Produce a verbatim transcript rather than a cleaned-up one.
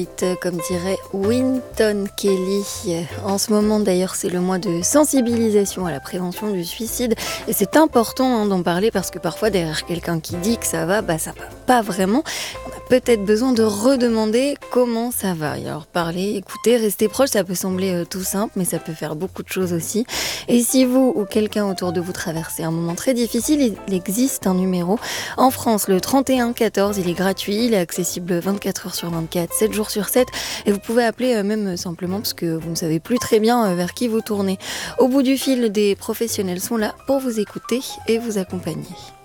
Comme dirait Wynton Kelly. En ce moment d'ailleurs c'est le mois de sensibilisation à la prévention du suicide et c'est important hein, d'en parler parce que parfois derrière quelqu'un qui dit que ça va, bah ça va pas vraiment. On a peut-être besoin de redemander comment ça va. Et alors parler, écouter, rester proche, ça peut sembler euh, tout simple mais ça peut faire beaucoup de choses aussi. Et si vous ou quelqu'un autour de vous traversez un moment très difficile, il existe un numéro. En France, le trente et un quatorze, il est gratuit, il est accessible vingt-quatre heures sur vingt-quatre, sept jours sur sept et vous pouvez appeler euh, même simplement parce que vous ne savez plus très bien euh, vers qui vous tournez. Au bout du fil, des professionnels sont là pour vous écouter et vous accompagner.